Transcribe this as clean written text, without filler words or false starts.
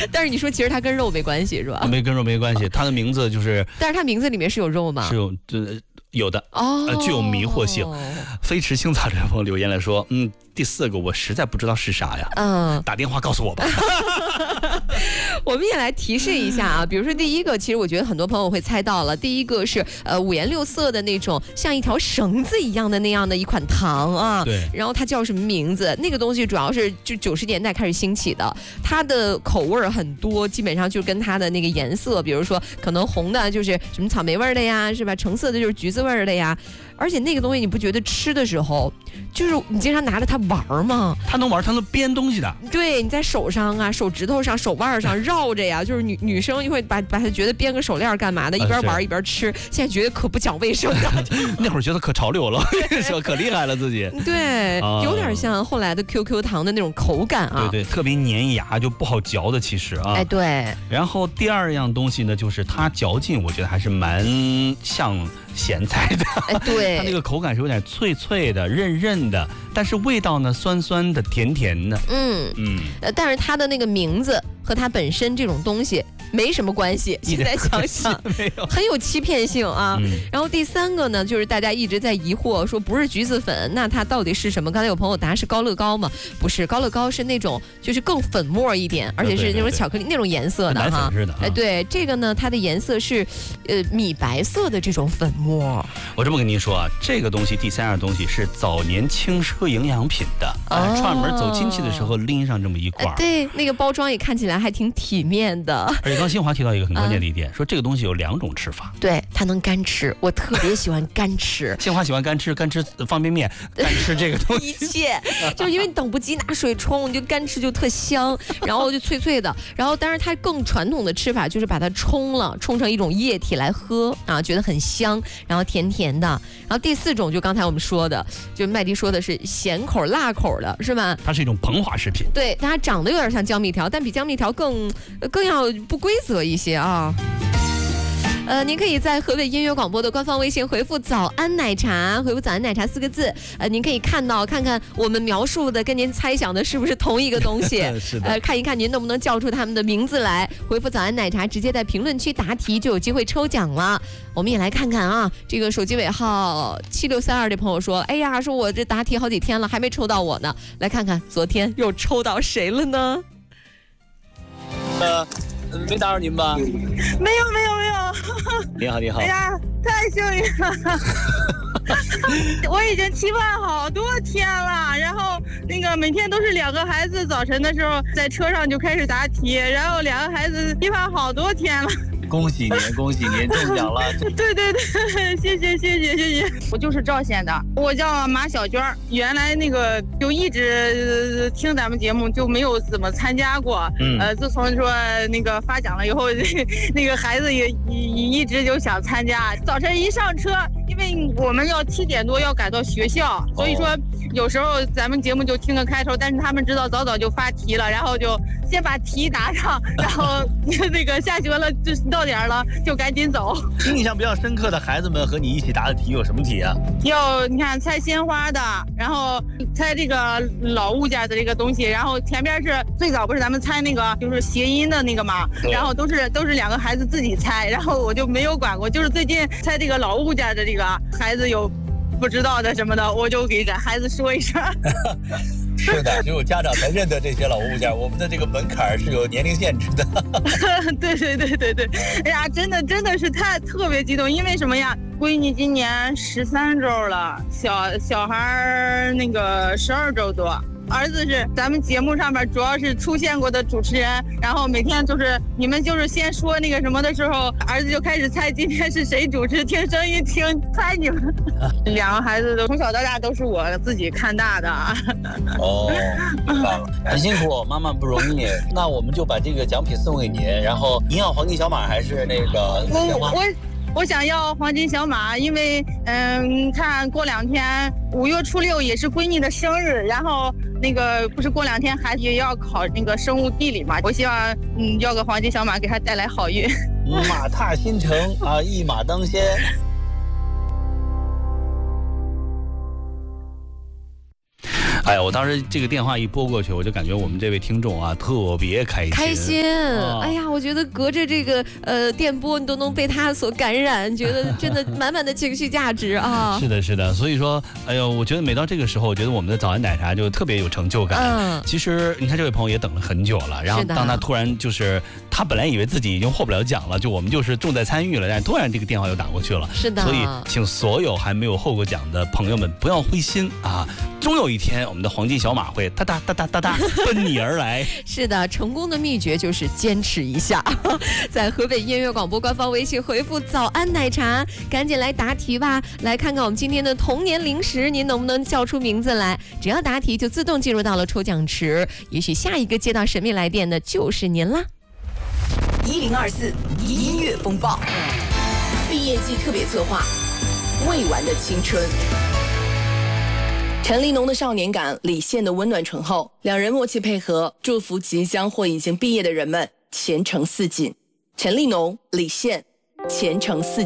但是你说其实它跟肉没关系是吧？ 跟肉没关系，它的名字就是。 但是它名字里面是有肉吗？ 是有的哦，具有迷惑性。飞驰青草这位朋友留言来说，第4个我实在不知道是啥呀，打电话告诉我吧。 我们也来提示一下啊，比如说第一个，其实我觉得很多朋友会猜到了，第一个是五颜六色的那种像一条绳子一样的那样的一款糖啊， 对， 然后它叫什么名字？那个东西主要是就90年代开始兴起的，它的口味很多，基本上就跟它的那个颜色，比如说可能红的就是什么草莓味的呀，是吧？橙色的就是橘子味的呀。而且那个东西你不觉得吃的时候，就是你经常拿着它玩吗？ 它能玩，它能编东西的。 对，你在手上啊、手指头上、手腕上绕着呀，就是女生就会把它觉得编个手链干嘛的，一边玩一边吃。现在觉得可不讲卫生了。 那会儿觉得可潮流了，可厉害了自己。 对，有点像后来的 QQ 糖的那种口感啊。 对，特别粘牙，就不好嚼的其实啊。 哎，对。 然后第二样东西呢，就是它嚼劲，我觉得还是蛮像咸菜的。 哎，对。 它那个口感是有点脆脆的、韧韧的，但是味道呢酸酸的、甜甜的。 但是它的那个名字和它本身这种东西没什么关系。现在想想，很有欺骗性啊。然后第3个呢，就是大家一直在疑惑说不是橘子粉，那它到底是什么？刚才有朋友答是高乐高嘛？不是，高乐高是那种就是更粉末一点，而且是那种巧克力那种颜色的哈。哎，对，这个呢，它的颜色是米白色的这种粉末。 我这么跟您说啊，这个东西第3样东西是早年轻奢营养品的，串门走亲戚的时候拎上这么一罐。 对，那个包装也看起来还挺体面的。 而且刚新华提到一个很关键的一点，说这个东西有2种吃法。 对，它能干吃，我特别喜欢干吃。 新华喜欢干吃方便面，干吃这个东西。 一切就是因为你等不及拿水冲，你就干吃就特香，然后就脆脆的。然后，但是它更传统的吃法就是把它冲成一种液体来喝啊，觉得很香，然后甜甜的。然后第4种就刚才我们说的，就麦迪说的是咸口辣口的，是吧？ 它是一种膨化食品。 对，它长得有点像江蜜条，但比江蜜条更要不规则一些啊。您可以在河北音乐广播的官方微信回复早安奶茶，回复早安奶茶4个字，您可以看看我们描述的跟您猜想的是不是同一个东西。 是的。 看一看您能不能叫出他们的名字来，回复早安奶茶，直接在评论区答题就有机会抽奖了。我们也来看看啊，这个手机尾号7632的朋友说，哎呀，说我这答题好几天了还没抽到我呢，来看看昨天又抽到谁了呢？ 没打扰您吧？ 没有。 你好。 哎呀，太幸运了！我已经期盼好多天了，然后那个每天都是2个孩子，早晨的时候在车上就开始答题，然后2个孩子期盼好多天了。 恭喜您中奖了！ 对，谢谢。我就是赵县的，我叫马小娟，原来那个就一直听咱们节目，就没有怎么参加过。自从说那个发奖了以后，那个孩子也一直就想参加。早晨一上车，因为我们要7点多要赶到学校，所以说有时候咱们节目就听个开头，但是他们知道早就发题了，然后就先把题答上，然后那个下学了就到点了就赶紧走。 印象比较深刻的孩子们和你一起答的题有什么题啊？ 你看猜鲜花的，然后猜这个老物件的这个东西，然后前边是最早不是咱们猜那个就是谐音的那个嘛，然后都是2个孩子自己猜，然后我就没有管过，就是最近猜这个老物件的这个孩子有不知道的什么的，我就给这孩子说一声。 是的，只有家长才认得这些老物件，我们的这个门槛是有年龄限制的。 对，哎呀，真的是特别激动，因为什么呀？闺女今年13周了，小孩那个12周多。儿子是咱们节目上面主要是出现过的主持人，然后每天就是你们就是先说那个什么的时候，儿子就开始猜今天是谁主持，听声音猜你们。2个孩子都从小到大都是我自己看大的。 哦，明白了，很辛苦，妈妈不容易。那我们就把这个奖品送给您，然后您要黄金小马还是那个？ 我想要黄金小马，因为看过2天5月初6也是闺女的生日，然后那个不是过2天孩子也要考那个生物地理嘛，我希望要个黄金小马给他带来好运。 马踏新城啊，一马当先。 哎呀，我当时这个电话一拨过去，我就感觉我们这位听众啊特别开心。 开心，哎呀，我觉得隔着这个电波，你都能被他所感染，觉得真的满满的情绪价值啊。 是的，是的，所以说，哎呦，我觉得每到这个时候，我觉得我们的早安奶茶就特别有成就感。其实你看这位朋友也等了很久了，然后当他突然就是他本来以为自己已经获不了奖了，就我们就是重在参与了，但是突然这个电话又打过去了。 是的， 所以请所有还没有获过奖的朋友们不要灰心啊，终有一天我们的黄金小马会哒哒哒哒哒哒奔你而来。 是的，成功的秘诀就是坚持一下。在河北音乐广播官方微信回复早安奶茶，赶紧来答题吧，来看看我们今天的童年零食您能不能叫出名字来。只要答题就自动进入到了抽奖池，也许下一个接到神秘来电的就是您啦。 1024音乐风暴毕业季特别策划，未完的青春。陈立农的少年感，李现的温暖醇厚，两人默契配合，祝福即将或已经毕业的人们前程似锦。陈立农、李现，前程似锦。